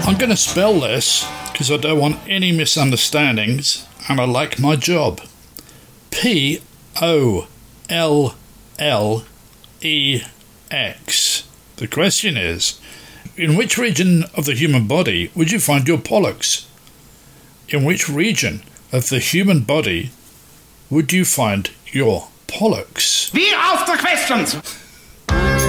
I'm going to spell this because I don't want any misunderstandings and I like my job. P-O-L-L-E-X. The question is, in which region of the human body would you find your pollux? In which region of the human body would you find your pollux? Wie auf the questions!